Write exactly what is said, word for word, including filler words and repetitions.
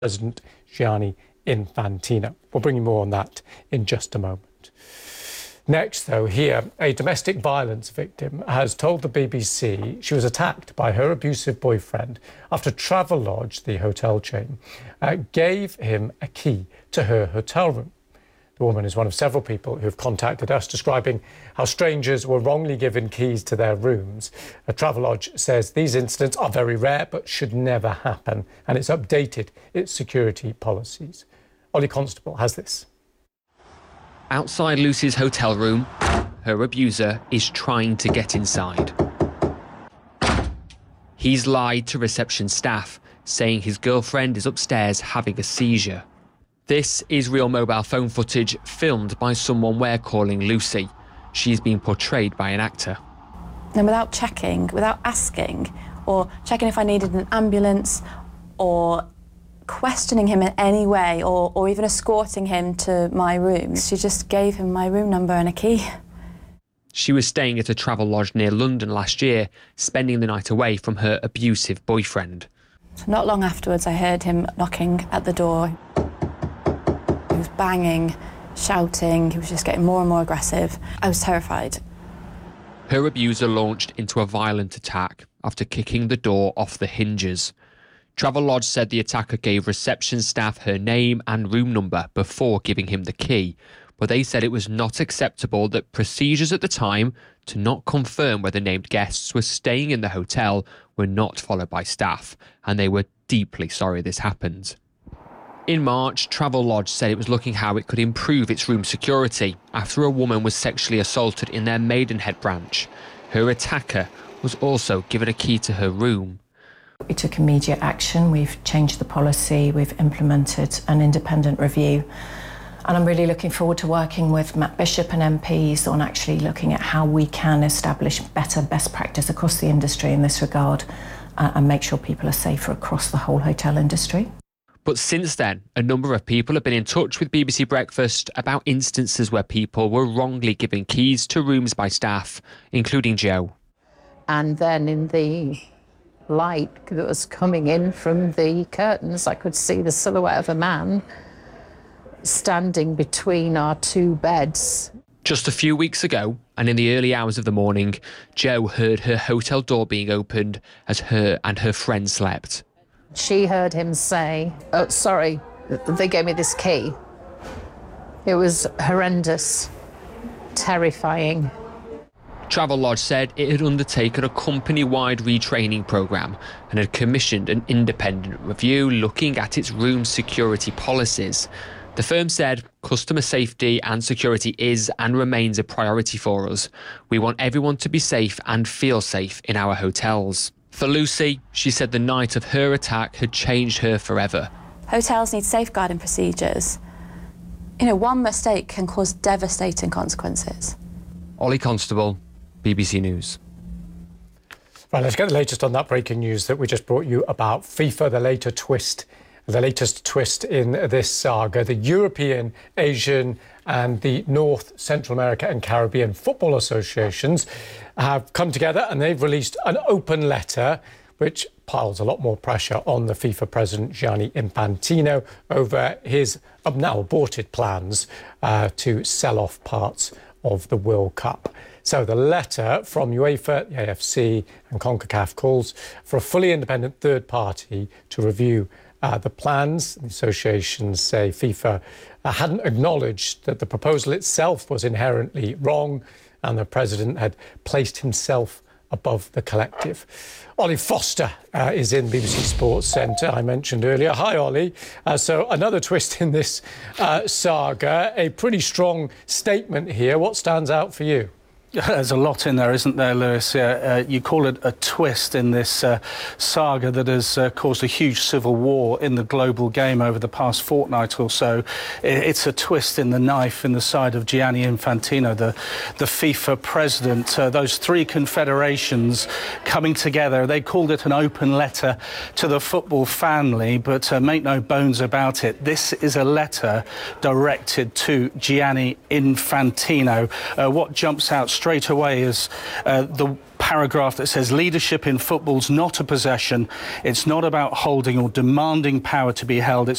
President Gianni Infantino. We'll bring you more on that in just a moment. Next, though, here, a domestic violence victim has told the B B C she was attacked by her abusive boyfriend after Travelodge, the hotel chain, uh, gave him a key to her hotel room. The woman is one of several people who have contacted us describing how strangers were wrongly given keys to their rooms. Uh, Travelodge says these incidents are very rare but should never happen, and it's updated its security policies. Ollie Constable has this. Outside Lucy's hotel room, her abuser is trying to get inside. He's lied to reception staff, saying his girlfriend is upstairs having a seizure. This is real mobile phone footage filmed by someone we're calling Lucy. She's been portrayed by an actor. And without checking, without asking, or checking if I needed an ambulance, or questioning him in any way, or, or even escorting him to my room, she just gave him my room number and a key. She was staying at a Travelodge near London last year, spending the night away from her abusive boyfriend. So not long afterwards, I heard him knocking at the door. He was banging, shouting, he was just getting more and more aggressive. I was terrified. Her abuser launched into a violent attack after kicking the door off the hinges. Travelodge said the attacker gave reception staff her name and room number before giving him the key, but they said it was not acceptable that procedures at the time to not confirm whether named guests were staying in the hotel were not followed by staff, and they were deeply sorry this happened. In March, Travelodge said it was looking how it could improve its room security after a woman was sexually assaulted in their Maidenhead branch. Her attacker was also given a key to her room. We took immediate action, we've changed the policy, we've implemented an independent review, and I'm really looking forward to working with Matt Bishop and M Ps on actually looking at how we can establish better best practice across the industry in this regard uh, and make sure people are safer across the whole hotel industry. But since then, a number of people have been in touch with B B C Breakfast about instances where people were wrongly given keys to rooms by staff, including Joe. And then in the light that was coming in from the curtains, I could see the silhouette of a man standing between our two beds. Just a few weeks ago, and in the early hours of the morning, Jo heard her hotel door being opened as her and her friend slept. She heard him say, "Oh, sorry, they gave me this key." It was horrendous, terrifying. Travelodge said it had undertaken a company-wide retraining programme and had commissioned an independent review looking at its room security policies. The firm said customer safety and security is and remains a priority for us. We want everyone to be safe and feel safe in our hotels. For Lucy, she said the night of her attack had changed her forever. Hotels need safeguarding procedures. You know, one mistake can cause devastating consequences. Ollie Constable, B B C News. Right, let's get the latest on that breaking news that we just brought you about FIFA, the later twist, the latest twist in this saga. The European, Asian and the North, Central America and Caribbean Football Associations have come together and they've released an open letter which piles a lot more pressure on the FIFA president Gianni Infantino over his now aborted plans uh, to sell off parts of the World Cup. So the letter from UEFA, the A F C and CONCACAF calls for a fully independent third party to review uh, the plans. The associations say FIFA uh, hadn't acknowledged that the proposal itself was inherently wrong and the president had placed himself above the collective. Ollie Foster uh, is in B B C Sports Centre, I mentioned earlier. Hi, Ollie. Uh, so another twist in this uh, saga, a pretty strong statement here. What stands out for you? There's a lot in there, isn't there, Lewis? Uh, uh, you call it a twist in this uh, saga that has uh, caused a huge civil war in the global game over the past fortnight or so. It's a twist in the knife in the side of Gianni Infantino, the, the FIFA president. Uh, those three confederations coming together, they called it an open letter to the football family, but uh, make no bones about it, this is a letter directed to Gianni Infantino. Uh, what jumps out straight away is uh, the paragraph that says leadership in football's not a possession. It's not about holding or demanding power to be held. It's